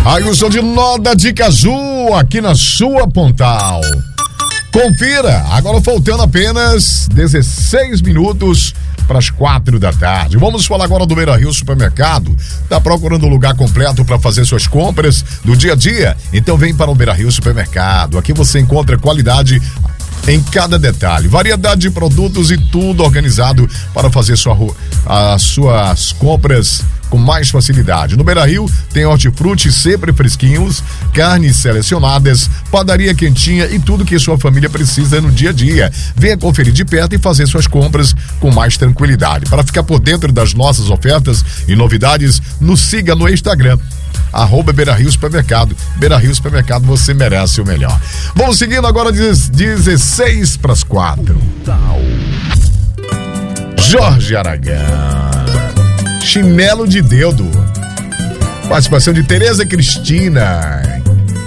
Aí o som de Noda de Caju aqui na sua Pontal. Confira, agora faltando apenas 16 minutos para as 4 da tarde. Vamos falar agora do Beira Rio Supermercado. Tá procurando um lugar completo para fazer suas compras do dia a dia? Então vem para o Beira Rio Supermercado. Aqui você encontra qualidade em cada detalhe, variedade de produtos e tudo organizado para fazer as suas compras com mais facilidade. No Beira Rio tem hortifruti sempre fresquinhos, carnes selecionadas, padaria quentinha e tudo que sua família precisa no dia a dia. Venha conferir de perto e fazer suas compras com mais tranquilidade. Para ficar por dentro das nossas ofertas e novidades, nos siga no Instagram, @Beira Rio Supermercado. Beira Rio Supermercado, você merece o melhor. Vamos seguindo agora 16 para as 4. Jorge Aragão, Chinelo de Dedo. Participação de Tereza Cristina.